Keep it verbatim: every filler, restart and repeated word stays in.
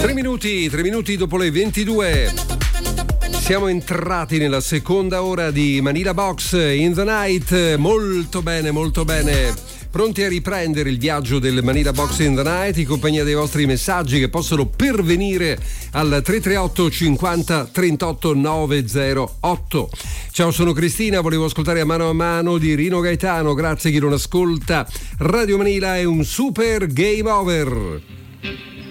Tre minuti, tre minuti dopo le ventidue. Siamo entrati nella seconda ora di Manila Box in the Night. Molto bene, molto bene. Pronti a riprendere il viaggio del Manila Box in the Night in compagnia dei vostri messaggi che possono pervenire al tre tre otto cinquanta trentotto novecentotto. Ciao, sono Cristina, volevo ascoltare A mano a mano di Rino Gaetano. Grazie a chi non ascolta Radio Manila, è un super game over.